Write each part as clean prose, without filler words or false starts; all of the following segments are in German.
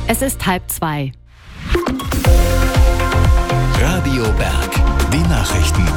Es ist 1:30. Radio Berg, die Nachrichten.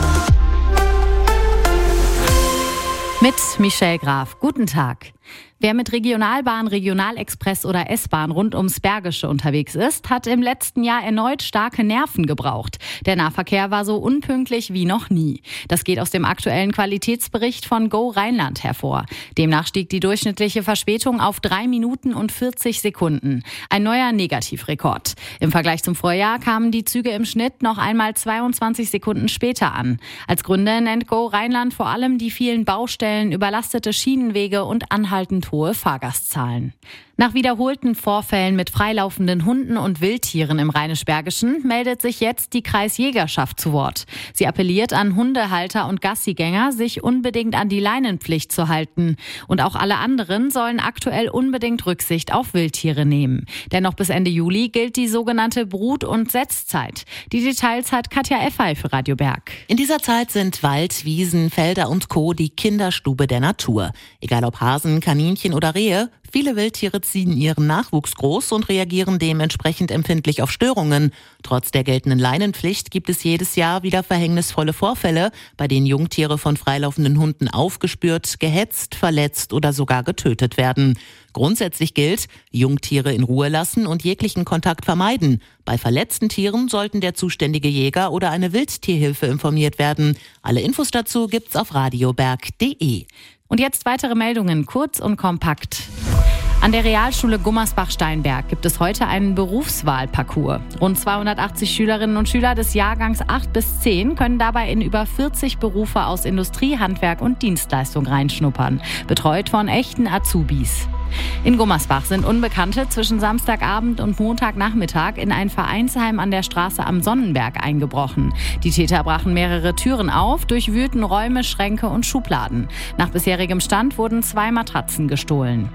Mit Michelle Graf. Guten Tag. Wer mit Regionalbahn, Regionalexpress oder S-Bahn rund ums Bergische unterwegs ist, hat im letzten Jahr erneut starke Nerven gebraucht. Der Nahverkehr war so unpünktlich wie noch nie. Das geht aus dem aktuellen Qualitätsbericht von Go Rheinland hervor. Demnach stieg die durchschnittliche Verspätung auf 3 Minuten und 40 Sekunden. Ein neuer Negativrekord. Im Vergleich zum Vorjahr kamen die Züge im Schnitt noch einmal 22 Sekunden später an. Als Gründe nennt Go Rheinland vor allem die vielen Baustellen, überlastete Schienenwege und anhaltend hohe Fahrgastzahlen. Nach wiederholten Vorfällen mit freilaufenden Hunden und Wildtieren im Rheinisch-Bergischen meldet sich jetzt die Kreisjägerschaft zu Wort. Sie appelliert an Hundehalter und Gassigänger, sich unbedingt an die Leinenpflicht zu halten. Und auch alle anderen sollen aktuell unbedingt Rücksicht auf Wildtiere nehmen. Denn noch bis Ende Juli gilt die sogenannte Brut- und Setzzeit. Die Details hat Katja Effay für Radio Berg. In dieser Zeit sind Wald, Wiesen, Felder und Co. die Kinderstube der Natur. Egal ob Hasen, Kaninchen oder Rehe, viele Wildtiere ziehen ihren Nachwuchs groß und reagieren dementsprechend empfindlich auf Störungen. Trotz der geltenden Leinenpflicht gibt es jedes Jahr wieder verhängnisvolle Vorfälle, bei denen Jungtiere von freilaufenden Hunden aufgespürt, gehetzt, verletzt oder sogar getötet werden. Grundsätzlich gilt, Jungtiere in Ruhe lassen und jeglichen Kontakt vermeiden. Bei verletzten Tieren sollten der zuständige Jäger oder eine Wildtierhilfe informiert werden. Alle Infos dazu gibt's auf radioberg.de. Und jetzt weitere Meldungen, kurz und kompakt. An der Realschule Gummersbach-Steinberg gibt es heute einen Berufswahlparcours. Rund 280 Schülerinnen und Schüler des Jahrgangs 8 bis 10 können dabei in über 40 Berufe aus Industrie, Handwerk und Dienstleistung reinschnuppern, betreut von echten Azubis. In Gummersbach sind Unbekannte zwischen Samstagabend und Montagnachmittag in ein Vereinsheim an der Straße am Sonnenberg eingebrochen. Die Täter brachen mehrere Türen auf, durchwühlten Räume, Schränke und Schubladen. Nach bisherigem Stand wurden 2 Matratzen gestohlen.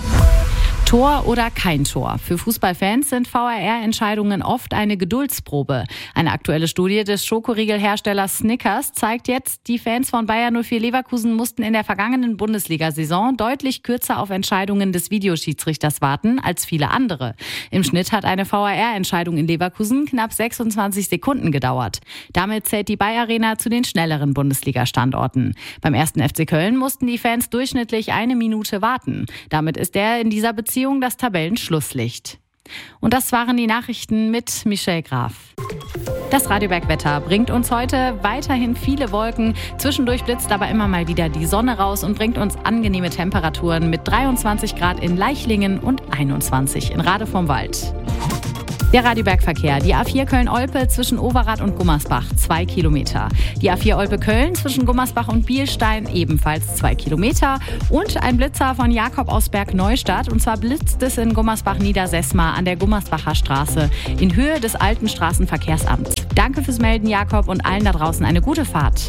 Tor oder kein Tor? Für Fußballfans sind VAR-Entscheidungen oft eine Geduldsprobe. Eine aktuelle Studie des Schokoriegelherstellers Snickers zeigt jetzt, die Fans von Bayer 04 Leverkusen mussten in der vergangenen Bundesliga-Saison deutlich kürzer auf Entscheidungen des Videoschiedsrichters warten als viele andere. Im Schnitt hat eine VAR-Entscheidung in Leverkusen knapp 26 Sekunden gedauert. Damit zählt die Bayer Arena zu den schnelleren Bundesliga-Standorten. Beim 1. FC Köln mussten die Fans durchschnittlich 1 Minute warten. Damit ist er in dieser Beziehung das Tabellenschlusslicht. Und das waren die Nachrichten mit Michelle Graf. Das Radio Berg Wetter bringt uns heute weiterhin viele Wolken. Zwischendurch blitzt aber immer mal wieder die Sonne raus und bringt uns angenehme Temperaturen mit 23 Grad in Leichlingen und 21 in Rade vom Wald. Der Radio Berg Verkehr. Die A4 Köln-Olpe zwischen Overath und Gummersbach 2 Kilometer. Die A4 Olpe-Köln zwischen Gummersbach und Bielstein ebenfalls 2 Kilometer. Und ein Blitzer von Jakob aus Bergneustadt. Und zwar blitzt es in Gummersbach-Niedersesma an der Gummersbacher Straße in Höhe des alten Straßenverkehrsamts. Danke fürs Melden, Jakob, und allen da draußen eine gute Fahrt.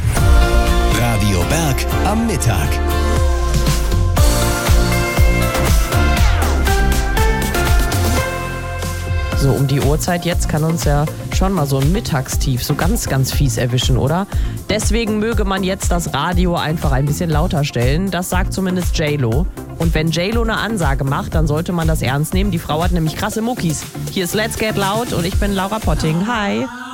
Radio Berg am Mittag. So um die Uhrzeit jetzt kann uns ja schon mal so ein Mittagstief so ganz, ganz fies erwischen, oder? Deswegen möge man jetzt das Radio einfach ein bisschen lauter stellen. Das sagt zumindest J-Lo. Und wenn J-Lo eine Ansage macht, dann sollte man das ernst nehmen. Die Frau hat nämlich krasse Muckis. Hier ist Let's Get Loud und ich bin Laura Potting. Hi!